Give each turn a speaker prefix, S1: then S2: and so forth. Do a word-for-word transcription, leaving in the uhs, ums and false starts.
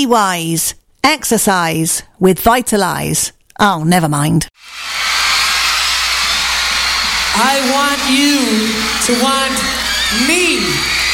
S1: Be wise. Exercise with Vitalise. Oh, never mind.
S2: I want you to want me.